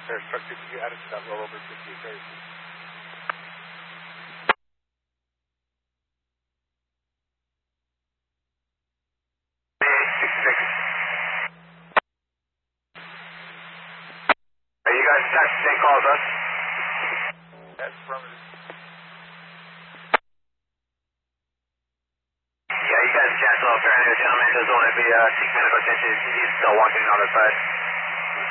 Structure, could you add it to that rollover 58 very please? Are you guys attached to the same call as us? That's affirmative. Yeah, you guys cancel out. Fair enough, gentlemen. Doesn't want to be seek medical attention. He's still walking on the other side.